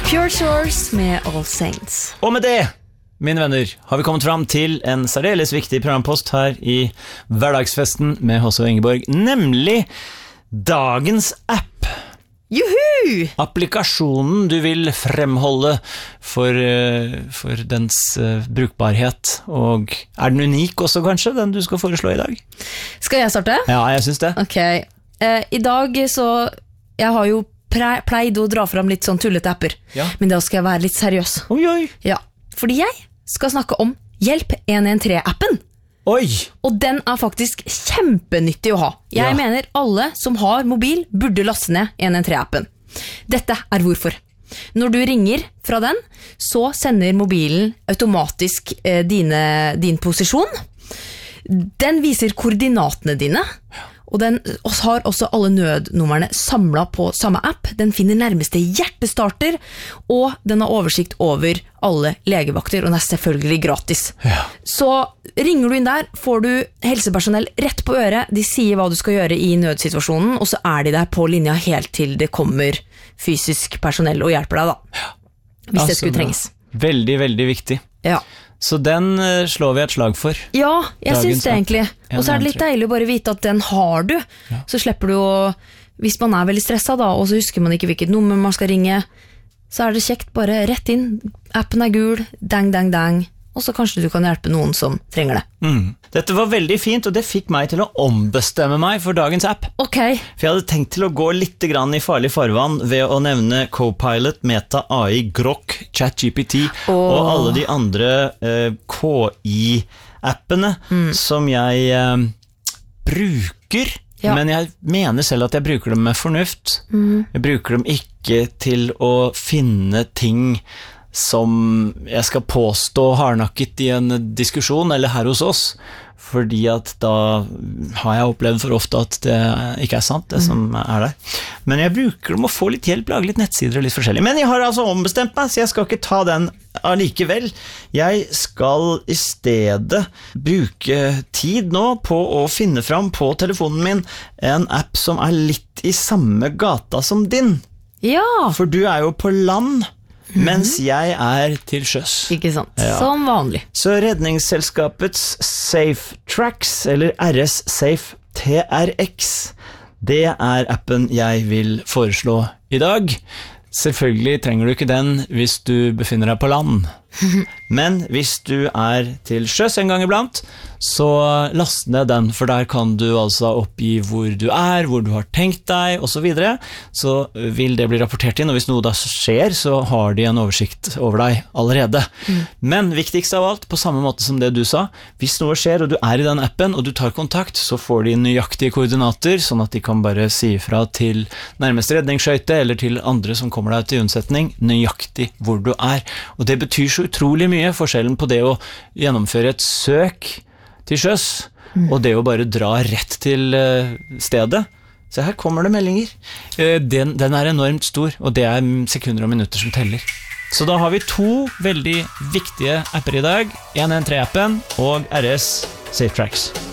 Pure Source med All Saints. Og med det, mine venner, har vi kommet fram til en særdeles viktig programpost her i Hverdagsfesten med H.C. Ingeborg, nemlig dagens app. Juhu! Applikasjonen du vil fremholde for dens brukbarhet, og er den unik også kanskje, den du skal foreslå i dag? Skal jeg starte? Ja, jeg synes det. Ok, i dag så, jeg har jo pleid å dra fram litt sånn tullete apper, Ja. men da skal jeg være litt seriøs. Oi, oi. Ja, fordi jeg skal snakke om Hjelp 113-appen. Oi! Og den er faktisk kjempenyttig å ha. Jeg Ja. mener alle som har mobil burde laste ned 113-appen. Dette er hvorfor. Når du ringer fra den, så sender mobilen automatisk din posisjon. Den viser koordinatene dine, og den har også alle nødnumrene samlet på samme app. Den finner nærmeste hjertestarter, og den har oversikt over alle legevakter, og den er selvfølgelig gratis. Ja. Så ringer du inn der, får du helsepersonell rett på øret, de sier hva du skal gjøre i nødsituasjonen, og så er de der på linja helt til det kommer fysisk personell og hjelper deg da. Hvis det skulle trenges. Veldig, veldig viktig. Ja. Så den slår vi et slag for. Ja, jeg Dagens synes det egentlig. app. Og så er det litt deilig å bare vite at den har du. Ja. Så slipper du å, hvis man er veldig stresset da, og så husker man ikke hvilket nummer man skal ringe, så er det kjekt bare rett inn. Appen er gul, dang, dang, dang. Og så kanskje du kan hjelpe noen som trenger det. Dette var veldig fint, og det fikk meg til å ombestemme meg for dagens app. Ok, For jeg hadde tenkt til å gå litt grann i farlig farvann ved å nevne Copilot, Meta, AI, Grok, ChatGPT og alle de andre KI-appene som jeg bruker. Ja. Men jeg mener selv at jeg bruker dem med fornuft. Jeg bruker dem ikke til å finne ting som jeg skal påstå hardnakket i en diskusjon eller her hos oss, fordi at da har jeg opplevd for ofte at det ikke er sant, det som er der. Men jeg bruker dem å få litt hjelp, lage litt nettsider og litt forskjellig. Men jeg har altså ombestemt meg, så jeg skal ikke ta den allikevel. Jeg skal i stedet bruke tid nå på å finne fram på telefonen min en app som er litt i samme gata som din. ja, For du er jo på land, mens jeg er til sjøs. ikke sant. Ja. Som vanlig. Så redningsselskapets Safe Tracks, eller RS Safe TRX, det er appen jeg vil foreslå i dag. Selvfølgelig trenger du ikke den hvis du befinner deg på land. Men hvis du er til sjøs en gang iblant, så last ned den, for der kan du altså oppgi hvor du er, hvor du har tenkt deg, og så videre. Så vil det bli rapportert inn, og hvis noe da skjer, så har de en oversikt over deg allerede. Men viktigst av alt, på samme måte som det du sa, hvis noe skjer, og du er i den appen, og du tar kontakt, så får de nøyaktige koordinater, sånn at de kan bare si ifra til nærmeste redningsskøyte, eller til andre som kommer deg til unnsetning, nøyaktig hvor du er. Og det betyr så utrolig mye, forskjellen på det å gjennomføre et søk til sjøs, og det å bare dra rett til stedet. Så her kommer det meldinger. Den er enormt stor, og det er sekunder og minutter som teller. Så da har vi to veldig viktige apper i dag, 113-appen og RS Safe Tracks.